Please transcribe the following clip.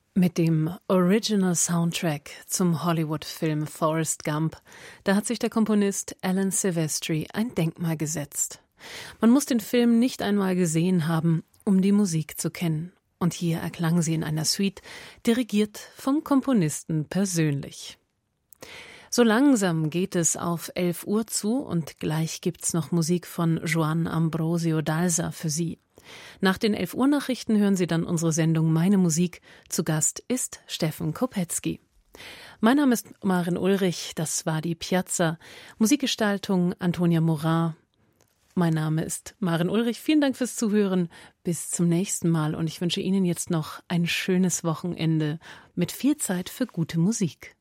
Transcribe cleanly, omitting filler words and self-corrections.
Mit dem Original Soundtrack zum Hollywood-Film Forrest Gump, da hat sich der Komponist Alan Silvestri ein Denkmal gesetzt. Man muss den Film nicht einmal gesehen haben, um die Musik zu kennen. Und hier erklang sie in einer Suite, dirigiert vom Komponisten persönlich. So langsam geht es auf 11 Uhr zu und gleich gibt's noch Musik von Juan Ambrosio Dalsa für Sie. Nach den 11 Uhr Nachrichten hören Sie dann unsere Sendung Meine Musik. Zu Gast ist Steffen Kopetzky. Mein Name ist Maren Ulrich, das war die Piazza. Musikgestaltung Antonia Morin. Mein Name ist Maren Ulrich. Vielen Dank fürs Zuhören. Bis zum nächsten Mal und ich wünsche Ihnen jetzt noch ein schönes Wochenende mit viel Zeit für gute Musik.